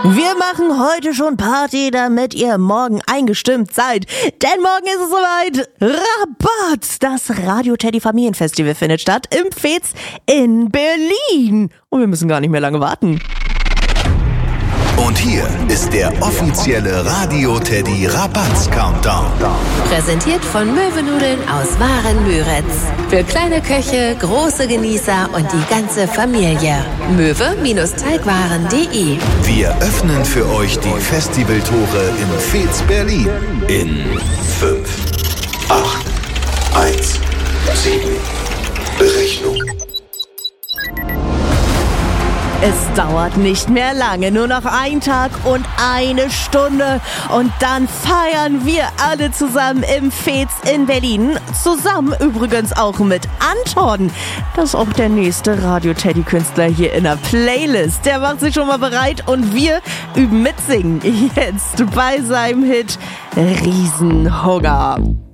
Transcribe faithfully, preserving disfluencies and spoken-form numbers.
Wir machen heute schon Party, damit ihr morgen eingestimmt seid. Denn morgen ist es soweit. Rabatt! Das Radio Teddy Familienfestival findet statt im Fez in Berlin. Und wir müssen gar nicht mehr lange warten. Und hier ist der offizielle Radio Teddy Rabatz Countdown. Präsentiert von Möwenudeln aus Waren-Müritz. Für kleine Köche, große Genießer und die ganze Familie. möwe-teigwaren punkt de. Wir öffnen für euch die Festivaltore im Fez Berlin. In fünf, acht, eins, sieben. Berechnung. Es dauert nicht mehr lange, nur noch ein Tag und eine Stunde. Und dann feiern wir alle zusammen im Fez in Berlin. Zusammen übrigens auch mit Anton. Das ist auch der nächste Radio-Teddy-Künstler hier in der Playlist. Der macht sich schon mal bereit und wir üben mitsingen. Jetzt bei seinem Hit Riesenhunger.